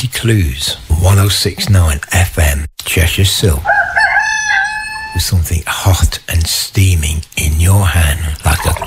Mighty Clues, 1069 FM, Cheshire Silk. With something hot and steaming in your hand, like a